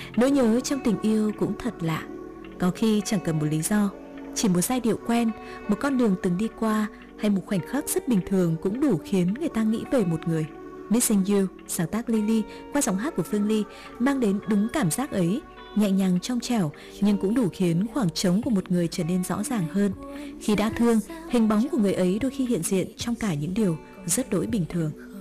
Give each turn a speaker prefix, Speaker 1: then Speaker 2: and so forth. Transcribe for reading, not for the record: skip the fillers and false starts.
Speaker 1: Nỗi nhớ trong tình yêu cũng thật lạ. Có khi chẳng cần một lý do, chỉ một giai điệu quen, một con đường từng đi qua, hay một khoảnh khắc rất bình thường cũng đủ khiến người ta nghĩ về một người. Missing You, sáng tác Lily qua giọng hát của Phương Ly, mang đến đúng cảm giác ấy, nhẹ nhàng trong trẻo nhưng cũng đủ khiến khoảng trống của một người trở nên rõ ràng hơn. Khi đã thương, hình bóng của người ấy đôi khi hiện diện trong cả những điều rất đỗi bình thường.